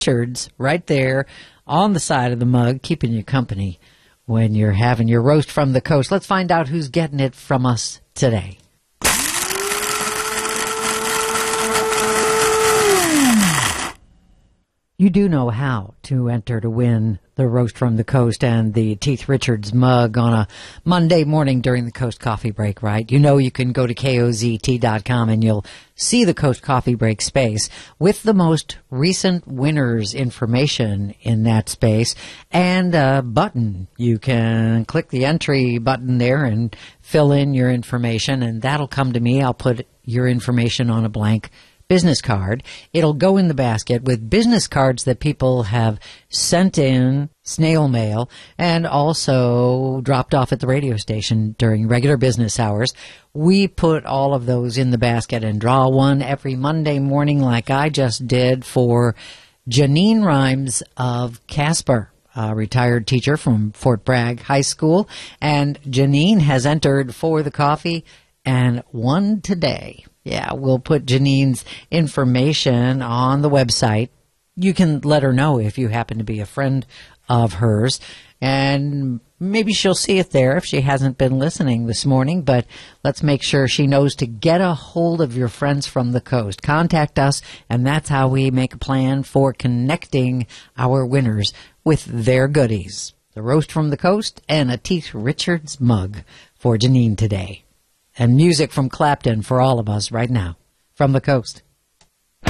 Richards right there on the side of the mug, keeping you company when you're having your roast from the coast. Let's find out who's getting it from us today. You do know how to enter to win the Roast from the Coast and the Teeth Richards mug on a Monday morning during the Coast Coffee Break, right? You know you can go to KOZT.com and you'll see the Coast Coffee Break space with the most recent winners information in that space and a button. You can click the entry button there and fill in your information, and that'll come to me. I'll put your information on a blank business card. It'll go in the basket with business cards that people have sent in, snail mail, and also dropped off at the radio station during regular business hours. We put all of those in the basket and draw one every Monday morning like I just did for Janine Rhymes of Casper, a retired teacher from Fort Bragg High School. And Janine has entered for the coffee and won today. Yeah, we'll put Janine's information on the website. You can let her know if you happen to be a friend of hers, and maybe she'll see it there if she hasn't been listening this morning, but let's make sure she knows to get a hold of your friends from the coast. Contact us, and that's how we make a plan for connecting our winners with their goodies. The Roast from the Coast and a Teeth Richards mug for Janine today. And music from Clapton for all of us right now. From the coast.